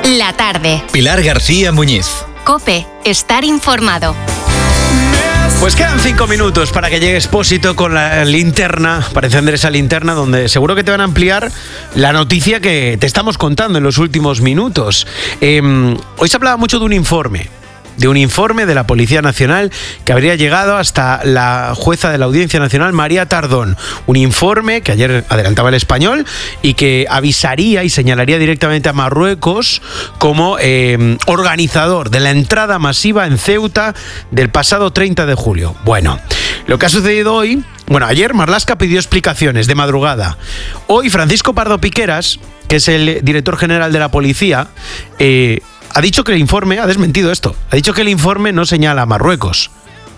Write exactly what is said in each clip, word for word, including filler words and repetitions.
La tarde. Pilar García Muñiz. COPE. Estar informado. Pues quedan cinco minutos para que llegue Expósito con la linterna, para encender esa linterna donde seguro que te van a ampliar la noticia que te estamos contando en los últimos minutos. Eh, hoy se hablaba mucho de un informe, de un informe de la Policía Nacional que habría llegado hasta la jueza de la Audiencia Nacional, María Tardón. Un informe que ayer adelantaba El Español y que avisaría y señalaría directamente a Marruecos como eh, organizador de la entrada masiva en Ceuta del pasado treinta de julio. Bueno, lo que ha sucedido hoy... Bueno, ayer Marlaska pidió explicaciones de madrugada. Hoy Francisco Pardo Piqueras, que es el director general de la policía, eh, ha dicho que el informe, ha desmentido esto, ha dicho que el informe no señala a Marruecos.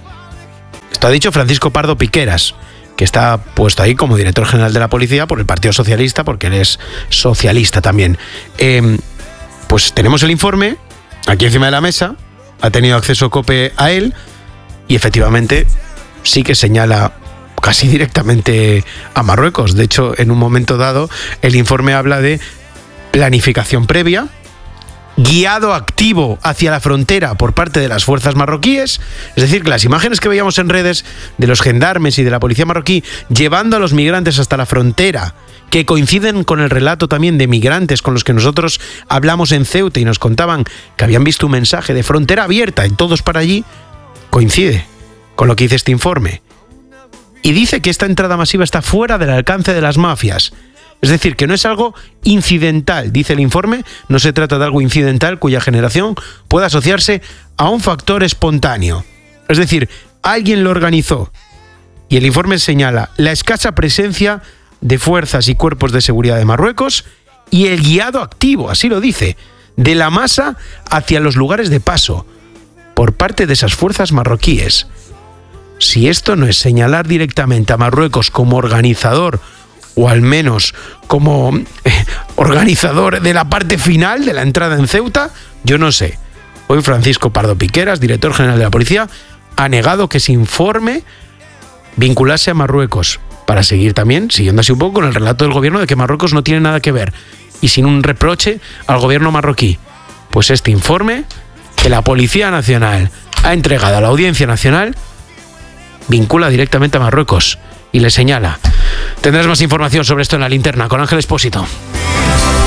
Esto ha dicho Francisco Pardo Piqueras, que está puesto ahí como director general de la policía por el Partido Socialista, porque él es socialista también. Eh, pues tenemos el informe aquí encima de la mesa, ha tenido acceso COPE a él y efectivamente sí que señala casi directamente a Marruecos. De hecho, en un momento dado, el informe habla de planificación previa, guiado activo hacia la frontera por parte de las fuerzas marroquíes, es decir, que las imágenes que veíamos en redes de los gendarmes y de la policía marroquí llevando a los migrantes hasta la frontera, que coinciden con el relato también de migrantes con los que nosotros hablamos en Ceuta y nos contaban que habían visto un mensaje de frontera abierta y todos para allí, coincide con lo que dice este informe. Y dice que esta entrada masiva está fuera del alcance de las mafias. Es decir, que no es algo incidental, dice el informe, no se trata de algo incidental cuya generación pueda asociarse a un factor espontáneo. Es decir, alguien lo organizó. Y el informe señala la escasa presencia de fuerzas y cuerpos de seguridad de Marruecos y el guiado activo, así lo dice, de la masa hacia los lugares de paso por parte de esas fuerzas marroquíes. Si esto no es señalar directamente a Marruecos como organizador, o al menos como eh, organizador de la parte final de la entrada en Ceuta, yo no sé. Hoy Francisco Pardo Piqueras, director general de la policía, ha negado que ese informe vinculase a Marruecos, para seguir también, siguiendo así un poco con el relato del gobierno de que Marruecos no tiene nada que ver, y sin un reproche al gobierno marroquí. Pues este informe que la Policía Nacional ha entregado a la Audiencia Nacional vincula directamente a Marruecos y le señala. Tendrás más información sobre esto en La Linterna con Ángel Expósito.